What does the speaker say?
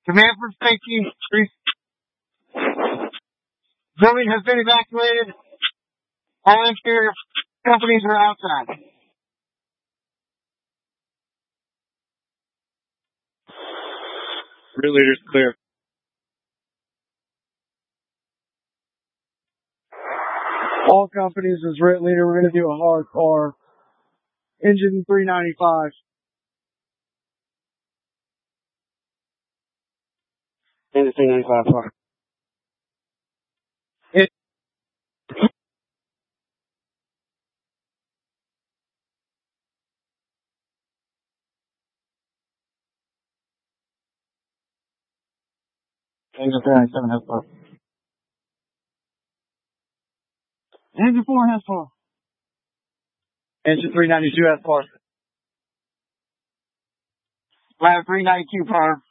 Command for safety. Building has been evacuated. All interior companies are outside. Rear leader's clear. All companies is red leader. We're going to do a hard car. Engine 395. Engine 395 car. Engine 397 has car. Engine 4 has car. Engine 392 has car. Lab 392 car.